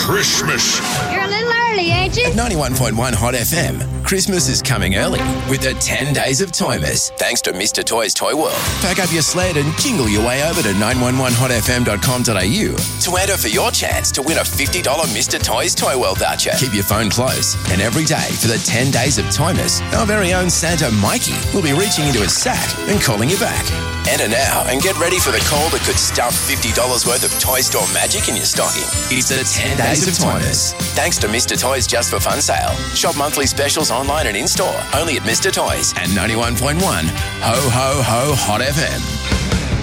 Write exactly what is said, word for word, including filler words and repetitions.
Christmas. You're a little early, ain't you? At ninety-one point one Hot F M, Christmas is coming early with the ten days of Toymas, thanks to Mister Toys Toy World. Pack up your sled and jingle your way over to nine one one hot f m dot com dot a u to enter for your chance to win a fifty dollars Mister Toys Toy World voucher. Keep your phone close, and every day for the ten days of Toymas, our very own Santa Mikey will be reaching into his sack and calling you back. Enter now and get ready for the call that could stuff fifty dollars worth of Toy Store magic in your stocking. It's the ten days of Toymas, thanks to Mister Toys Just for Fun sale. Shop monthly specials online and in-store, only at Mister Toys and ninety-one point one Ho Ho Ho Hot F M.